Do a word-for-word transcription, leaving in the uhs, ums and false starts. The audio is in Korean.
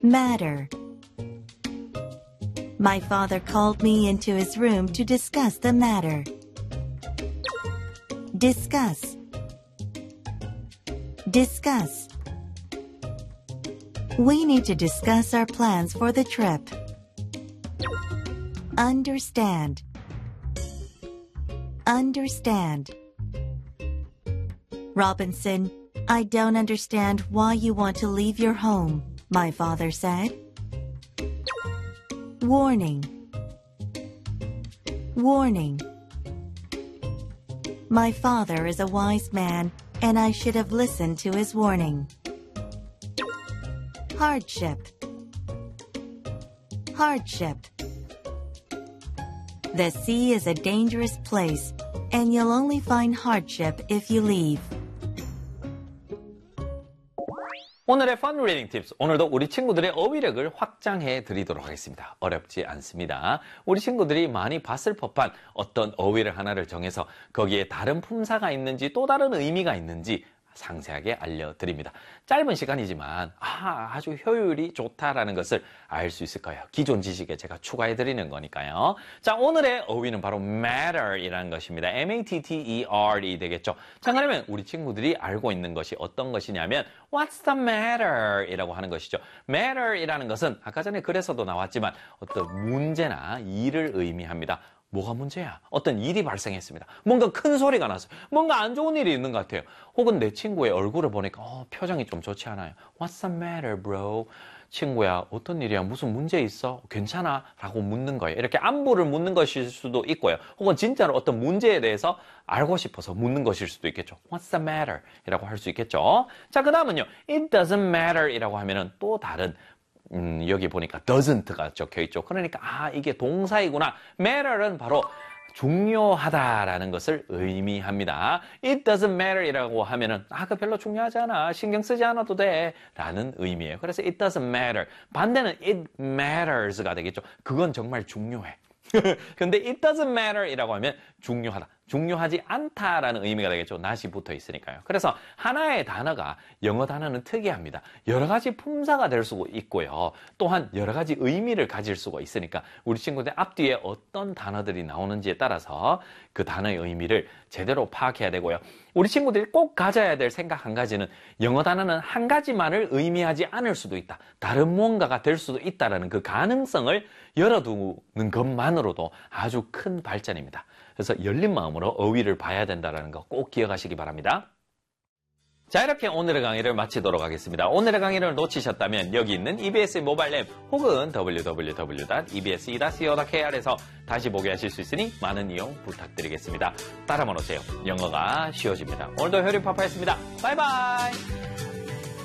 Matter. My father called me into his room to discuss the matter. Discuss. Discuss. We need to discuss our plans for the trip. Understand. Understand. Robinson, I don't understand why you want to leave your home, my father said. Warning. Warning. My father is a wise man, and I should have listened to his warning. Hardship. Hardship. The sea is a dangerous place, and you'll only find hardship if you leave. 오늘의 Fun Reading Tips. 오늘도 우리 친구들의 어휘력을 확장해 드리도록 하겠습니다. 어렵지 않습니다. 우리 친구들이 많이 봤을 법한 어떤 어휘를 하나를 정해서 거기에 다른 품사가 있는지 또 다른 의미가 있는지 상세하게 알려드립니다. 짧은 시간이지만 아, 아주 효율이 좋다라는 것을 알 수 있을 거예요. 기존 지식에 제가 추가해드리는 거니까요. 자, 오늘의 어휘는 바로 matter이라는 것입니다. M-A-T-T-E-R이 되겠죠. 자, 그러면 우리 친구들이 알고 있는 것이 어떤 것이냐면 What's the matter? 이라고 하는 것이죠. matter이라는 것은 아까 전에 글에서도 나왔지만 어떤 문제나 일을 의미합니다. 뭐가 문제야? 어떤 일이 발생했습니다. 뭔가 큰 소리가 났어요. 뭔가 안 좋은 일이 있는 것 같아요. 혹은 내 친구의 얼굴을 보니까 어, 표정이 좀 좋지 않아요. What's the matter, bro? 친구야, 어떤 일이야? 무슨 문제 있어? 괜찮아? 라고 묻는 거예요. 이렇게 안부를 묻는 것일 수도 있고요. 혹은 진짜로 어떤 문제에 대해서 알고 싶어서 묻는 것일 수도 있겠죠. What's the matter? 이라고 할 수 있겠죠. 자, 그 다음은요. It doesn't matter 이라고 하면은 또 다른 음, 여기 보니까 doesn't가 적혀 있죠. 그러니까 아, 이게 동사이구나. matter은 바로 중요하다라는 것을 의미합니다. It doesn't matter 이라고 하면은 아, 그 별로 중요하지 않아. 신경 쓰지 않아도 돼. 라는 의미예요. 그래서 it doesn't matter. 반대는 it matters가 되겠죠. 그건 정말 중요해. 근데 it doesn't matter 이라고 하면 중요하다. 중요하지 않다라는 의미가 되겠죠. not이 붙어 있으니까요. 그래서 하나의 단어가 영어 단어는 특이합니다. 여러 가지 품사가 될 수가 있고요. 또한 여러 가지 의미를 가질 수가 있으니까 우리 친구들 앞뒤에 어떤 단어들이 나오는지에 따라서 그 단어의 의미를 제대로 파악해야 되고요. 우리 친구들이 꼭 가져야 될 생각 한 가지는 영어 단어는 한 가지만을 의미하지 않을 수도 있다. 다른 무언가가 될 수도 있다는 그 가능성을 열어두는 것만으로도 아주 큰 발전입니다. 그래서 열린 마음으로 어휘를 봐야 된다는 거 꼭 기억하시기 바랍니다. 자, 이렇게 오늘의 강의를 마치도록 하겠습니다. 오늘의 강의를 놓치셨다면 여기 있는 이비에스 모바일 앱 혹은 더블유 더블유 더블유 닷 이비에스 닷 씨오 닷 케이알에서 다시 보게 하실 수 있으니 많은 이용 부탁드리겠습니다. 따라만 오세요. 영어가 쉬워집니다. 오늘도 효리 파파였습니다. 바이바이.